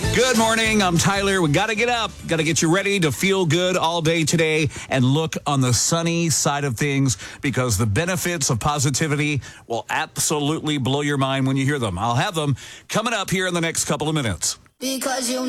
Good morning. I'm Tyler. We got to get up. Got to get you ready to feel good all day today and look on the sunny side of things because the benefits of positivity will absolutely blow your mind when you hear them. I'll have them coming up here in the next couple of minutes. Because you